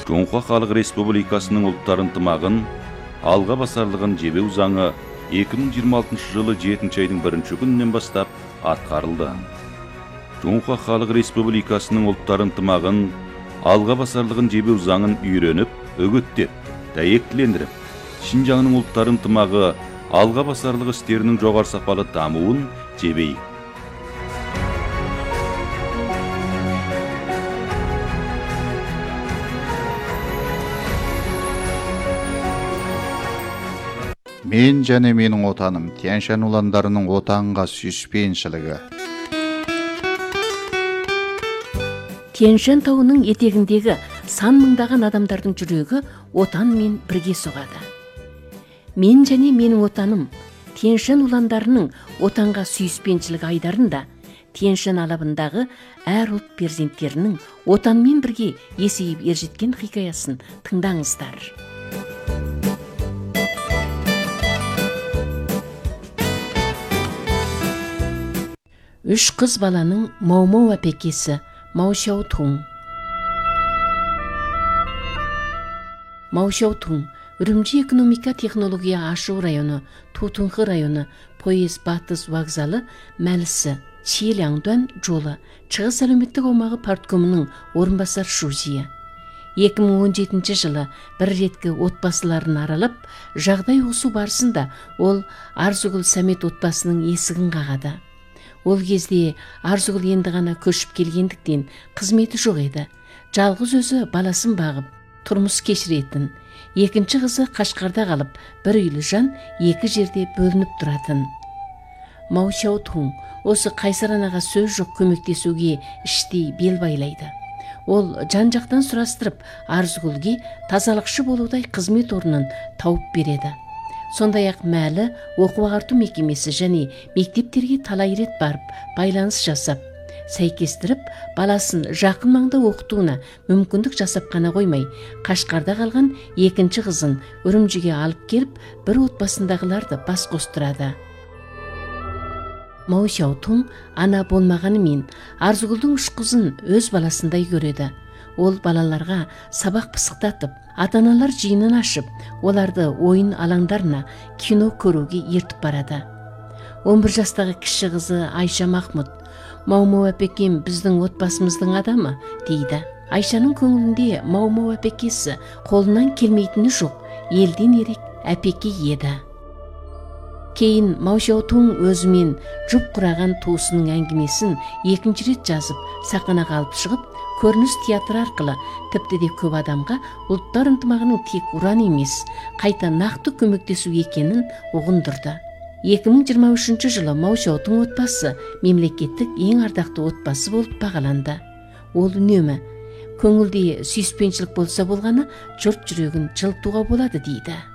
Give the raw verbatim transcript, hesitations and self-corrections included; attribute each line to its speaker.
Speaker 1: Жоңқа Халық Республикасының ұлттар ынтымағын алға басарлығын жебеу заңы эки миң жыйырма алтынчы жылы жетинчи айдың биринчи күнүнөн баштап аткарылды. Жоңқа Халық Республикасының ұлттар ынтымағын алға басарлығын жебеу заңын үйрөнүп, өгөттеп, дәйектилендирип, Шинжаңның ұлттар ынтымағы алға басарлық істерінің жоғары сапалы дамуын жебейік.
Speaker 2: Мен және менің отаным Тянь-Шань уландарының отанға сүйіспеншілігі.
Speaker 3: Тянь-Шань тауының етегіндегі сан мыңдаған адамдардың жүрегі отанмен бірге соғады. Мен және менің отаным Тянь-Шань уландарының отанға сүйіспеншілігі айдарында Тянь-Шань алабындағы әр ұлт перзенттерінің отанмен бірге есейіп ержеткен хикаясын тыңдаңыздар. Үш қыз баланың Мао-Мао әпекесі Мао Шаотун. Мао Шаотун Үрімжи экономика технология ашу районы, Тутунхы районы, Поезд Батыс вокзалы, Мәлісі, Чиляңдуан жолы, Шығыс әлеуметтік аумағы парткомының орынбасар шужия. эки миң он жетинчи жылы бір реткі отбасыларын аралап, жағдай осу барысында ол Арзугул Самет отбасының есігін қағады. Ол кезде Арзугул енді ғана көшіп келгендіктен қызметі жоқ еді. Жалғыз өзі баласын бағып, тұрмыс кешіретін. Екінші қызы Қашқарда қалып, бір үйлі жан екі жерде бөлініп тұратын. Мао Шаотун осы қайсар анаға сөз жоқ көмектесуге іштей бел байлайды. Ол жан-жақтан сұрастырып, Арзугулге тазалықшы болудай қызмет орнын тауып береді. Сондай-ақ мәлі оқу-ағарту мекемесі және мектептерге талай рет барып, байланыс жасап, сәйкестіріп, баласын жақын маңда оқытуына мүмкіндік жасап қана қоймай, Қашқарда қалған екінші қызын Үрімжіге алып келіп, бір отбасындағыларды бас қостырады. Мао Шаотун ана болмағанымен Арзугулдың үш қызын өз баласындай көреді. Ол балаларға сабақ пысықтатып, ата-аналар жиынын ашып, оларды ойын алаңдарына кино көруге ертіп барады. он бір жастағы кіші қызы Айша Махмуд, Мао-Мао әпекем біздің отбасымыздың адамы, дейді. Айшаның көңілінде Мао-Мао әпекесі қолынан келмейтіні жоқ, елден ерек әпеке еді. Кейін Мао Шаотун өзімен жұп құраған туысының әңгімесін екінші рет жазып, сахнаға алып шығып, көрініс театр арқылы тіпті де көп адамға ұлттар ынтымағының тек ұран емес, қайта нақты көмектесу екенін ұғындырды. эки миң жыйырма үчүнчү жылы Мао Шаотун отбасы мемлекеттік ең ардақты отбасы болып бағаланды. Ол үнемі көңілде сүйіспеншілік болса болғаны, жұрт жүрегін жылытуға болады дейді.